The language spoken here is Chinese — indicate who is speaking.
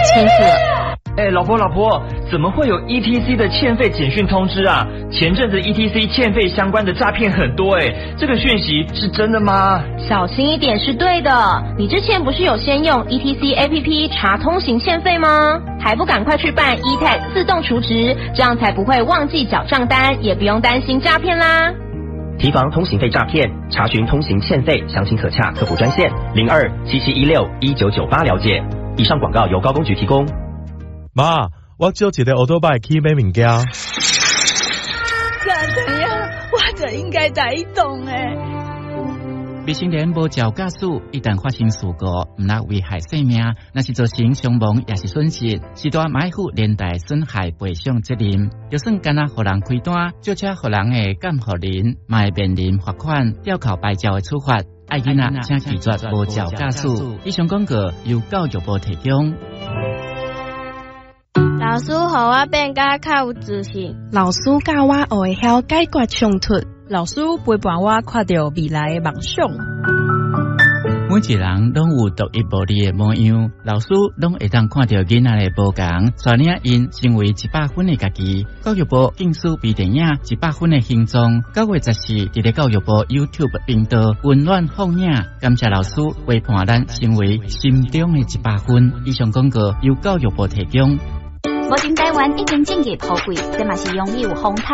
Speaker 1: 清楚了。
Speaker 2: 老婆，怎么会有 ETC 的欠费简讯通知啊？前阵子 ETC 欠费相关的诈骗很多这个讯息是真的吗？
Speaker 1: 小心一点是对的。你之前不是有先用 ETC APP 查通行欠费吗？还不赶快去办 eTag 自动储值，这样才不会忘记缴账单，也不用担心诈骗啦。
Speaker 3: 提防通行费诈骗，查询通行欠费，详情可洽客服专线0277161998了解。以上广告由高工局提供。
Speaker 4: 妈，我借一个欧多拜去买物件。
Speaker 5: 干怎样？我就应该在动
Speaker 6: 未成年无照驾驶，一旦发生事故，唔但危害生命，若是造成伤亡也是损失，是大买负连带损害赔偿责任。就算干那互人开单，借车互人的监护人，嘛会面临罚款、吊扣牌照的处罚。爱囡仔请拒绝无照驾驶。以上广告由教育部提供。
Speaker 7: 老师，互我变甲较有自信。
Speaker 8: 老师教我学会晓解决冲突。
Speaker 5: 老师陪伴我看到未来的梦想。
Speaker 6: 每一人拢有独一无二的模样，老师拢会当看到囡仔的无同，带领因成为100分的家己。教育部竞选微电影100分的形状，9月14日在教育部 YouTube 频道温暖放映。感谢老师陪伴咱成为心中的100分。以上广告由教育部提供。
Speaker 9: 目前台湾已经正月普惠，这嘛是拥有风台。